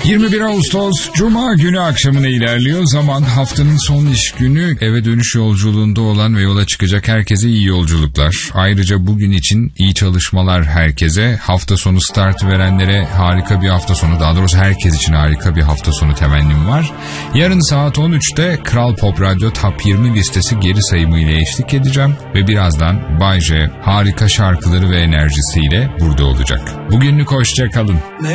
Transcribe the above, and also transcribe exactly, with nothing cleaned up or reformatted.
yirmi bir Ağustos Cuma günü akşamına ilerliyor. Zaman haftanın son iş günü, eve dönüş yolculuğunda olan ve yola çıkacak herkese iyi yolculuklar. Ayrıca bugün için iyi çalışmalar herkese. Hafta sonu startı verenlere harika bir hafta sonu, daha doğrusu herkes için harika bir hafta sonu temennim var. Yarın saat on üçte Kral Pop Radyo Top yirmi listesi geri sayımı ile eşlik edeceğim ve birazdan Bay J harika şarkıları ve enerjisiyle burada olacak. Bugünlük hoşça kalın.